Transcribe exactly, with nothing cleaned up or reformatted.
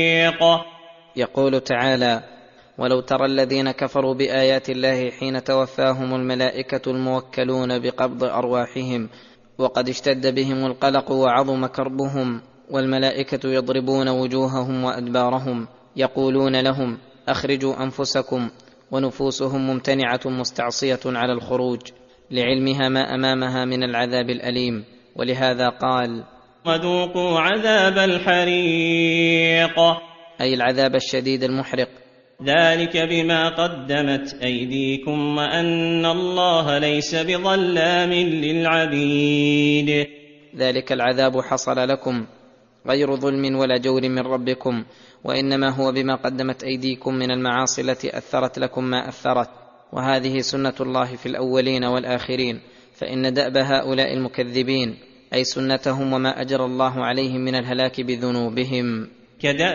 يقول تعالى: ولو ترى الذين كفروا بآيات الله حين توفاهم الملائكة الموكلون بقبض أرواحهم وقد اشتد بهم القلق وعظم كربهم، والملائكة يضربون وجوههم وأدبارهم يقولون لهم: أخرجوا أنفسكم، ونفوسهم ممتنعة مستعصية على الخروج لعلمها ما أمامها من العذاب الأليم. ولهذا قال: وذوقوا عذاب الحريق، أي العذاب الشديد المحرق. ذلك بما قدمت أيديكم وأن الله ليس بظلام للعبيد. ذلك العذاب حصل لكم غير ظلم ولا جور من ربكم، وإنما هو بما قدمت أيديكم من المعاصي التي أثرت لكم ما أثرت، وهذه سنة الله في الأولين والآخرين، فإن دأب هؤلاء المكذبين أي سنتهم وما أجرى الله عليهم من الهلاك بذنوبهم.